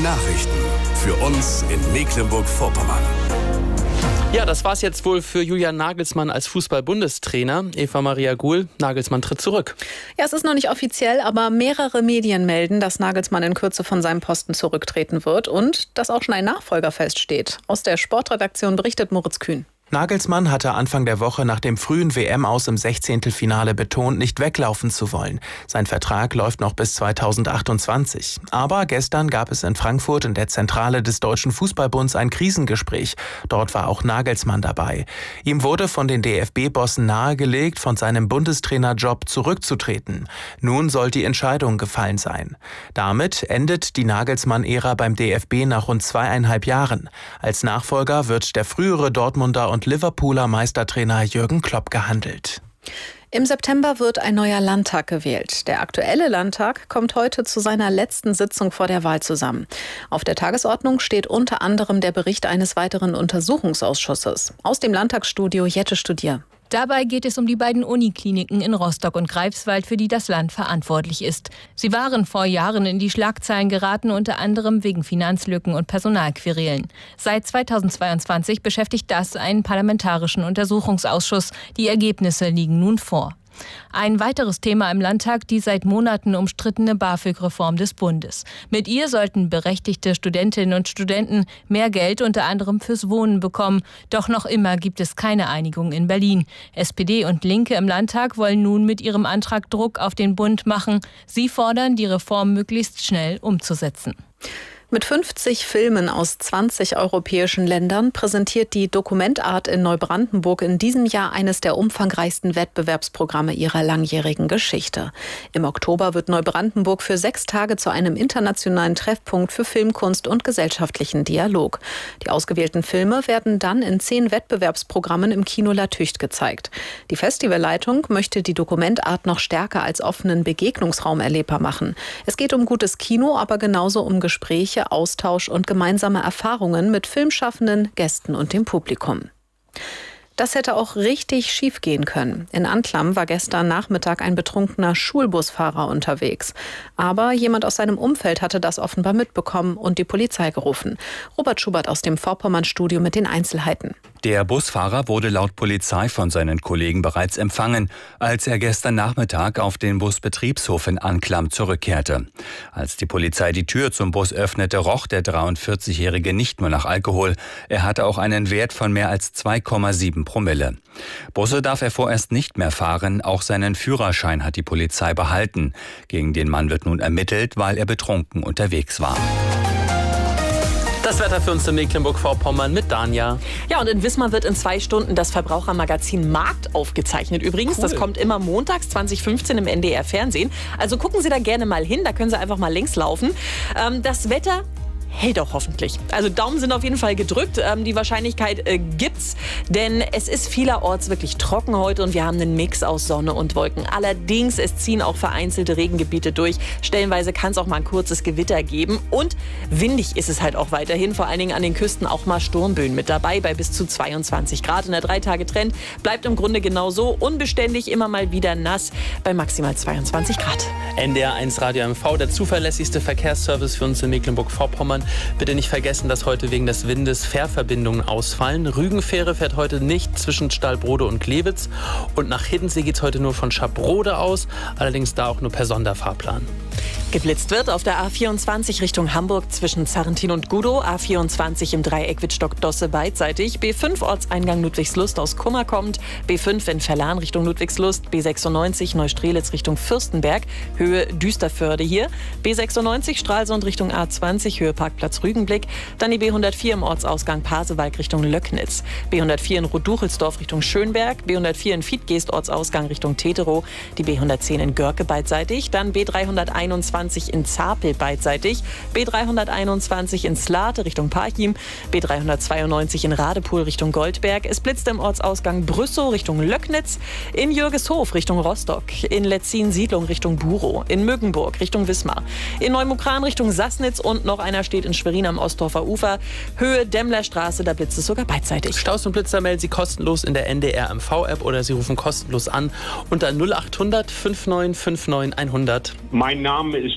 Nachrichten für uns in Mecklenburg-Vorpommern. Ja, das war's jetzt wohl für Julian Nagelsmann als Fußball-Bundestrainer. Eva Maria Guhl, Nagelsmann tritt zurück. Ja, es ist noch nicht offiziell, aber mehrere Medien melden, dass Nagelsmann in Kürze von seinem Posten zurücktreten wird und dass auch schon ein Nachfolger feststeht. Aus der Sportredaktion berichtet Moritz Kühn. Nagelsmann hatte Anfang der Woche nach dem frühen WM-Aus im 16. betont, nicht weglaufen zu wollen. Sein Vertrag läuft noch bis 2028. Aber gestern gab es in Frankfurt in der Zentrale des Deutschen Fußballbunds ein Krisengespräch. Dort war auch Nagelsmann dabei. Ihm wurde von den DFB-Bossen nahegelegt, von seinem Bundestrainerjob zurückzutreten. Nun soll die Entscheidung gefallen sein. Damit endet die Nagelsmann-Ära beim DFB nach rund 2,5 Jahren. Als Nachfolger wird der frühere Dortmunder und Liverpooler Meistertrainer Jürgen Klopp gehandelt. Im September wird ein neuer Landtag gewählt. Der aktuelle Landtag kommt heute zu seiner letzten Sitzung vor der Wahl zusammen. Auf der Tagesordnung steht unter anderem der Bericht eines weiteren Untersuchungsausschusses. Aus dem Landtagsstudio Jette Studier. Dabei geht es um die beiden Unikliniken in Rostock und Greifswald, für die das Land verantwortlich ist. Sie waren vor Jahren in die Schlagzeilen geraten, unter anderem wegen Finanzlücken und Personalquerelen. Seit 2022 beschäftigt das einen parlamentarischen Untersuchungsausschuss. Die Ergebnisse liegen nun vor. Ein weiteres Thema im Landtag, die seit Monaten umstrittene BAföG-Reform des Bundes. Mit ihr sollten berechtigte Studentinnen und Studenten mehr Geld unter anderem fürs Wohnen bekommen. Doch noch immer gibt es keine Einigung in Berlin. SPD und Linke im Landtag wollen nun mit ihrem Antrag Druck auf den Bund machen. Sie fordern, die Reform möglichst schnell umzusetzen. Mit 50 Filmen aus 20 europäischen Ländern präsentiert die Dokumentart in Neubrandenburg in diesem Jahr eines der umfangreichsten Wettbewerbsprogramme ihrer langjährigen Geschichte. Im Oktober wird Neubrandenburg für 6 Tage zu einem internationalen Treffpunkt für Filmkunst und gesellschaftlichen Dialog. Die ausgewählten Filme werden dann in 10 Wettbewerbsprogrammen im Kino La Tücht gezeigt. Die Festivalleitung möchte die Dokumentart noch stärker als offenen Begegnungsraum erlebbar machen. Es geht um gutes Kino, aber genauso um Gespräche, Austausch und gemeinsame Erfahrungen mit Filmschaffenden, Gästen und dem Publikum. Das hätte auch richtig schief gehen können. In Antlam war gestern Nachmittag ein betrunkener Schulbusfahrer unterwegs. Aber jemand aus seinem Umfeld hatte das offenbar mitbekommen und die Polizei gerufen. Robert Schubert aus dem Vorpommern-Studio mit den Einzelheiten. Der Busfahrer wurde laut Polizei von seinen Kollegen bereits empfangen, als er gestern Nachmittag auf den Busbetriebshof in Anklam zurückkehrte. Als die Polizei die Tür zum Bus öffnete, roch der 43-Jährige nicht nur nach Alkohol. Er hatte auch einen Wert von mehr als 2,7 Promille. Busse darf er vorerst nicht mehr fahren. Auch seinen Führerschein hat die Polizei behalten. Gegen den Mann wird nun ermittelt, weil er betrunken unterwegs war. Das Wetter für uns in Mecklenburg-Vorpommern mit Danja. Ja, und in Wismar wird in 2 Stunden das Verbrauchermagazin Markt aufgezeichnet. Übrigens, Das kommt immer montags 2015 im NDR Fernsehen. Also gucken Sie da gerne mal hin, da können Sie einfach mal links laufen. Das Wetter hält auch hoffentlich. Also Daumen sind auf jeden Fall gedrückt. Die Wahrscheinlichkeit gibt's, denn es ist vielerorts wirklich trocken heute und wir haben einen Mix aus Sonne und Wolken. Allerdings, es ziehen auch vereinzelte Regengebiete durch. Stellenweise kann es auch mal ein kurzes Gewitter geben und windig ist es halt auch weiterhin. Vor allen Dingen an den Küsten auch mal Sturmböen mit dabei bei bis zu 22 Grad. Und der 3-Tage-Trend bleibt im Grunde genauso unbeständig, immer mal wieder nass bei maximal 22 Grad. NDR 1 Radio MV, der zuverlässigste Verkehrsservice für uns in Mecklenburg-Vorpommern. Bitte nicht vergessen, dass heute wegen des Windes Fährverbindungen ausfallen. Rügenfähre fährt heute nicht zwischen Stallbrode und Klewitz. Und nach Hiddensee geht es heute nur von Schabrode aus, allerdings da auch nur per Sonderfahrplan. Geblitzt wird auf der A24 Richtung Hamburg zwischen Zarrentin und Gudow, A24 im Dreieck Wittstock-Dosse beidseitig, B5 Ortseingang Ludwigslust aus Kummer kommt, B5 in Verlan Richtung Ludwigslust, B96 Neustrelitz Richtung Fürstenberg, Höhe Düsterförde hier, B96 Stralsund Richtung A20, Höhe Parkplatz Rügenblick, dann die B104 im Ortsausgang Pasewalk Richtung Löcknitz, B104 in Roduchelsdorf Richtung Schönberg, B104 in Fiedgeest Ortsausgang Richtung Teterow, die B110 in Görke beidseitig, dann B321 in Zapel beidseitig, B321 in Slate Richtung Parchim, B392 in Radepohl Richtung Goldberg. Es blitzt im Ortsausgang Brüssow Richtung Löcknitz, in Jürgeshof Richtung Rostock, in Letzin-Siedlung Richtung Burow, in Mögenburg Richtung Wismar, in Neumukran Richtung Sassnitz und noch einer steht in Schwerin am Ostdorfer Ufer, Höhe Demmlerstraße, da blitzt es sogar beidseitig. Staus und Blitzer melden Sie kostenlos in der NDR MV-App oder Sie rufen kostenlos an unter 0800 5959 100. Mein Name ist